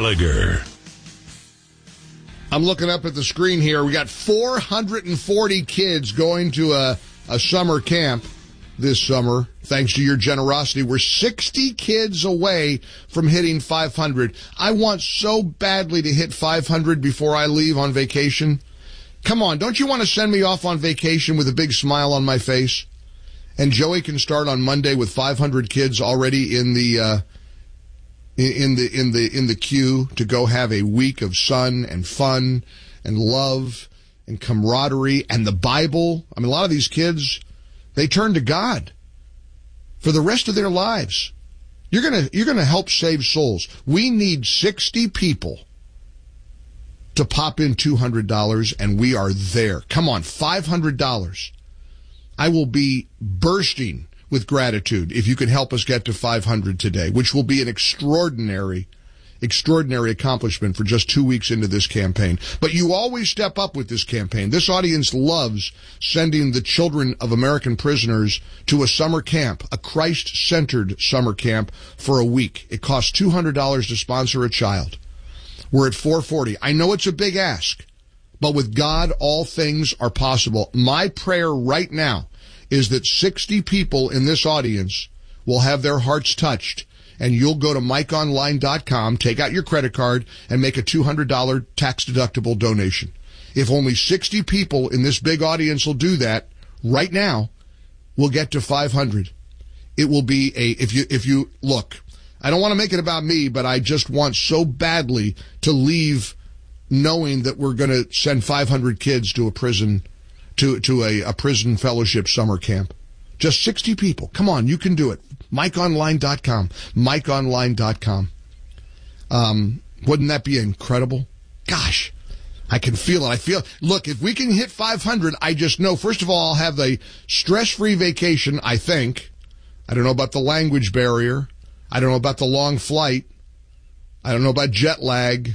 Gallagher. I'm looking up at the screen here. We got 440 kids going to a summer camp this summer, thanks to your generosity. We're 60 kids away from hitting 500. I want so badly to hit 500 before I leave on vacation. Come on, don't you want to send me off on vacation with a big smile on my face? And Joey can start on Monday with 500 kids already in the queue to go have a week of sun and fun and love and camaraderie and the Bible. I mean, a lot of these kids, they turn to God for the rest of their lives. You're gonna help save souls. We need 60 people to pop in $200, and we are there. Come on, $500. I will be bursting with gratitude if you could help us get to 500 today, which will be an extraordinary accomplishment for just 2 weeks into this campaign. But you always step up with this campaign. This audience loves sending the children of American prisoners to a summer camp, a Christ-centered summer camp for a week. It costs $200 to sponsor a child. We're at 440. I know it's a big ask, but with God, all things are possible. My prayer right now is that 60 people in this audience will have their hearts touched, and you'll go to MikeOnline.com, take out your credit card, and make a $200 tax-deductible donation. If only 60 people in this big audience will do that right now, we'll get to 500. It will be if you look, I don't want to make it about me, but I just want so badly to leave knowing that we're going to send 500 kids to a prison, to a prison fellowship summer camp. Just 60 people. Come on, you can do it. MikeOnline.com. MikeOnline.com. Wouldn't that be incredible? Gosh, I can feel it. Look, if we can hit 500, I just know, first of all, I'll have the stress-free vacation, I think. I don't know about the language barrier. I don't know about the long flight. I don't know about jet lag.